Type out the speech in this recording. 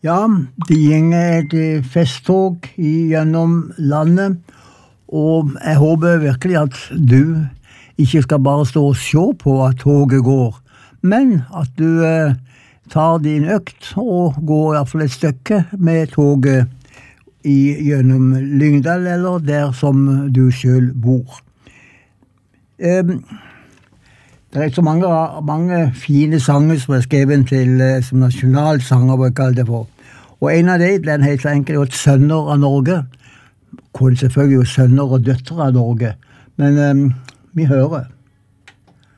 Ja, det gjenger et festtog gjennom landet, og jeg håper virkelig at du ikke skal bare stå og se på at toget går, men at du tar din økt og går i hvert fall et stykke med toget gjennom Lyngdal, eller der som du selv bor. Det så mange fine sanger som skrevet til som nasjonalsanger, hva jeg kaller det for. Og en av dem, den heter enkelt Sønner av Norge. Hvor det selvfølgelig er sønner og døtre av Norge. Men vi hører.